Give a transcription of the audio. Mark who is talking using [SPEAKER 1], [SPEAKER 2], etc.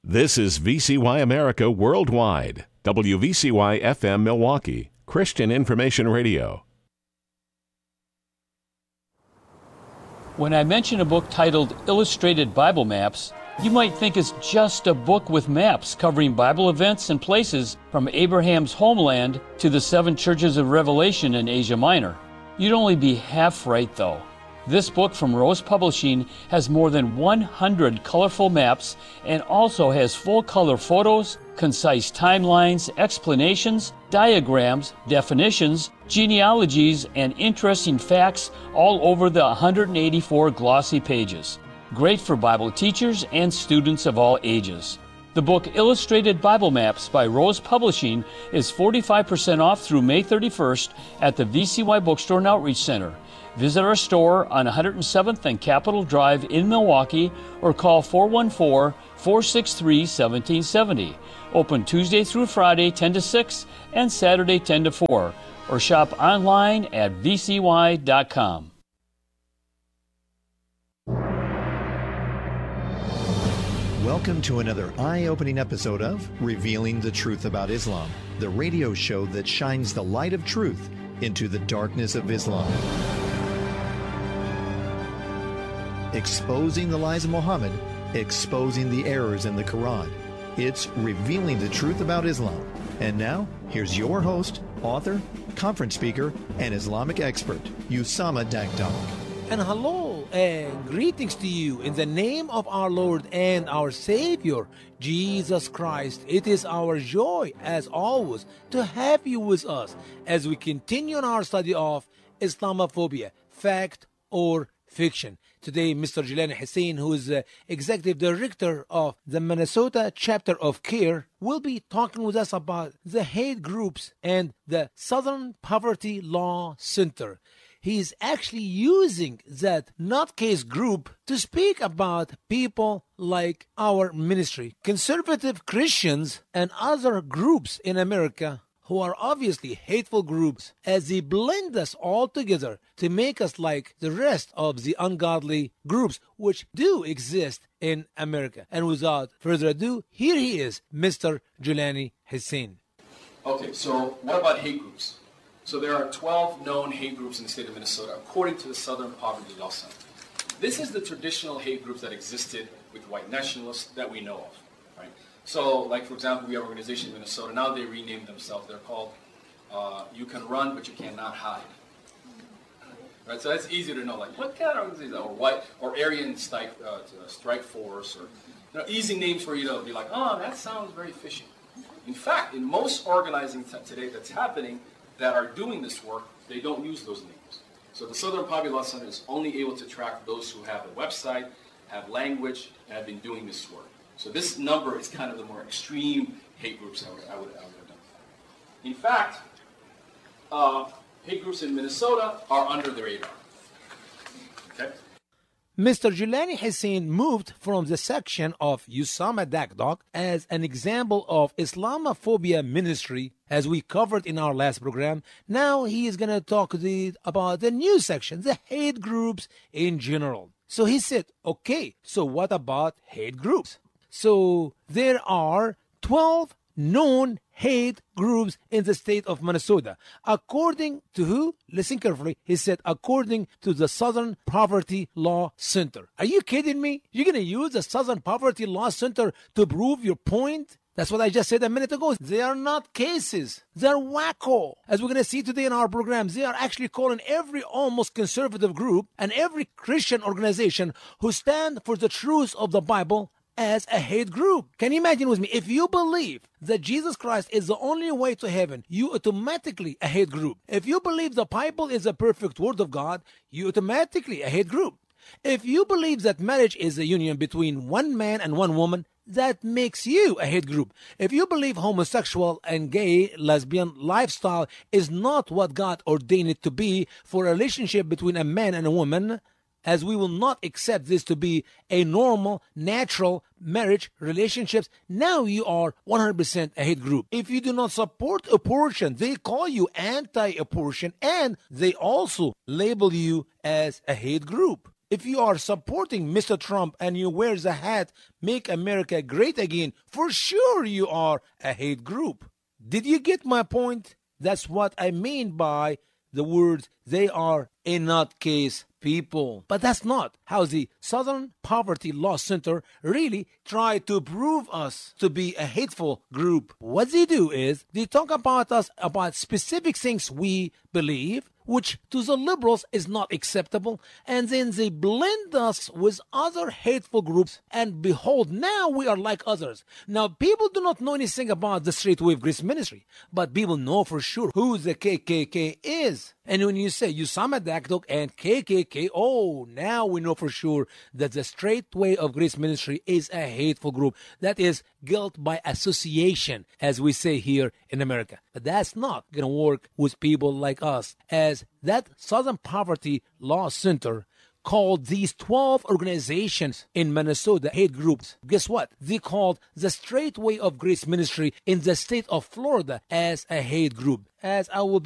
[SPEAKER 1] This is VCY America Worldwide, WVCY FM Milwaukee, Christian Information Radio.
[SPEAKER 2] When I mention a book titled Illustrated Bible Maps, you might think it's just a book with maps covering Bible events and places from Abraham's homeland to the 7 churches of Revelation in Asia Minor. You'd only be half right, though. This book from Rose Publishing has more than 100 colorful maps and also has full-color photos, concise timelines, explanations, diagrams, definitions, genealogies, and interesting facts all over the 184 glossy pages. Great for Bible teachers and students of all ages. The book Illustrated Bible Maps by Rose Publishing is 45% off through May 31st at the VCY Bookstore and Outreach Center. Visit our store on 107th and Capitol Drive in Milwaukee or call 414-463-1770. Open Tuesday through Friday 10 to 6 and Saturday 10 to 4 or shop online at vcy.com.
[SPEAKER 3] Welcome to another eye-opening episode of Revealing the Truth About Islam, the radio show that shines the light of truth into the darkness of Islam. Exposing the lies of Muhammad, exposing the errors in the Quran. It's Revealing the Truth About Islam. And now, here's your host, author, conference speaker, and Islamic expert, Usama Dagdag.
[SPEAKER 4] And hello and greetings to you in the name of our Lord and our Savior, Jesus Christ. It is our joy, as always, to have you with us as we continue on our study of Islamophobia, fact or fiction. Today, Mr. Jelani Hussein, who is Executive Director of the Minnesota chapter of CARE, will be talking with us about the hate groups and the Southern Poverty Law Center. He is actually using that nutcase group to speak about people like our ministry, conservative Christians and other groups in America who are obviously hateful groups, as they blend us all together to make us like the rest of the ungodly groups which do exist in America. And without further ado, here he is, Mr. Jelani Hussein.
[SPEAKER 5] Okay, so what about hate groups? So there are 12 known hate groups in the state of Minnesota, according to the Southern Poverty Law Center. This is the traditional hate groups that existed with white nationalists that we know of, right? So, like, for example, we have an organization in Minnesota. Now they renamed themselves. They're called You Can Run, But You Cannot Hide. Right? So that's easy to know. Like, what kind of organization? Or white, or Aryan Strike Force, or easy names for you to be like, oh, that sounds very fishy. In fact, in most organizing today that's happening, that are doing this work, they don't use those names. So the Southern Poverty Law Center is only able to track those who have a website, have language, and have been doing this work. So this number is kind of the more extreme hate groups I would identify. In fact, hate groups in Minnesota are under the radar. Okay?
[SPEAKER 4] Mr. Jelani Hussein moved from the section of Usama Dagdag as an example of Islamophobia ministry, as we covered in our last program. Now he is going to talk about the new section, the hate groups in general. So he said, okay, so what about hate groups? So there are 12 known hate groups in the state of Minnesota. According to who? Listen carefully. He said, according to the Southern Poverty Law Center. Are you kidding me? You're going to use the Southern Poverty Law Center to prove your point? That's what I just said a minute ago. They are not cases. They're wacko. As we're going to see today in our programs, they are actually calling every almost conservative group and every Christian organization who stand for the truth of the Bible as a hate group. Can you imagine with me? If you believe that Jesus Christ is the only way to heaven, you automatically a hate group. If you believe the Bible is a perfect word of God, you automatically a hate group. If you believe that marriage is a union between one man and one woman, that makes you a hate group. If you believe homosexual and gay, lesbian lifestyle is not what God ordained it to be for a relationship between a man and a woman, as we will not accept this to be a normal, natural marriage relationships, now you are 100% a hate group. If you do not support abortion, they call you anti-abortion, and they also label you as a hate group. If you are supporting Mr. Trump and you wear the hat, Make America Great Again, for sure you are a hate group. Did you get my point? That's what I mean by the words, they are a nutcase people. But that's not how the Southern Poverty Law Center really tried to prove us to be a hateful group. What they do is they talk about us about specific things we believe, which to the liberals is not acceptable, and then they blend us with other hateful groups, and behold, now we are like others. Now, people do not know anything about the Straight Way of Grace Ministry, but people know for sure who the KKK is. And when you say Usama Dakdok and KKK, oh, now we know for sure that the Straight Way of Grace Ministry is a hateful group. That is guilt by association, as we say here in America. But that's not going to work with people like us, as that Southern Poverty Law Center called these 12 organizations in Minnesota hate groups. Guess what? They called the Straight Way of Grace Ministry in the state of Florida as a hate group. As I will